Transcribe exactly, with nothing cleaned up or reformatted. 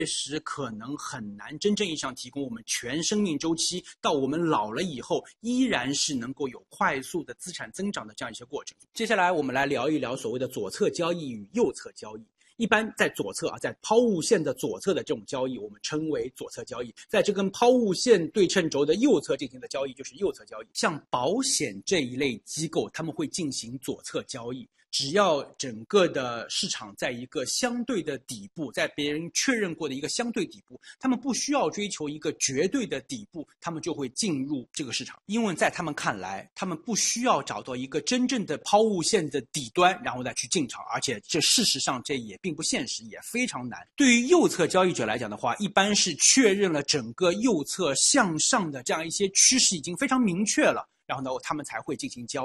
确实可能很难真正意义上提供我们全生命周期到我们老了以后依然是能够有快速的资产增长的这样一些过程。接下来我们来聊一聊所谓的左侧交易与右侧交易。一般在左侧啊，在抛物线的左侧的这种交易，我们称为左侧交易；在这根抛物线对称轴的右侧进行的交易，就是右侧交易。像保险这一类机构，他们会进行左侧交易。只要整个的市场在一个相对的底部，在别人确认过的一个相对底部，他们不需要追求一个绝对的底部，他们就会进入这个市场。因为在他们看来，他们不需要找到一个真正的抛物线的底端，然后再去进场，而且这事实上这也并不现实，也非常难。对于右侧交易者来讲的话，一般是确认了整个右侧向上的这样一些趋势已经非常明确了，然后呢，他们才会进行交易。